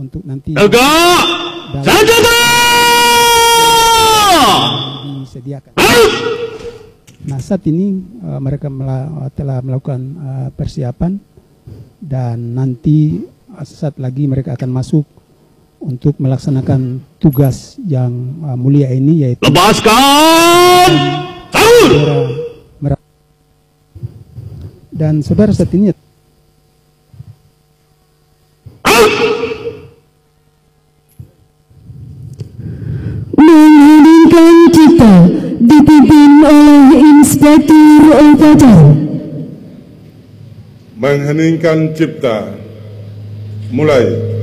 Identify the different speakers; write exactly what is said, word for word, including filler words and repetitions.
Speaker 1: untuk nanti
Speaker 2: Tegak! Senjata!
Speaker 1: disediakan. Nah, saat ini uh, mereka mela telah melakukan uh, persiapan dan nanti uh, saat lagi mereka akan masuk untuk melaksanakan tugas yang uh, mulia ini, yaitu
Speaker 2: lepaskan sahur.
Speaker 1: Dan saudara saat ini
Speaker 3: mengheningkan cipta dipimpin oleh Inspektur Upacara.
Speaker 4: Mengheningkan cipta mulai.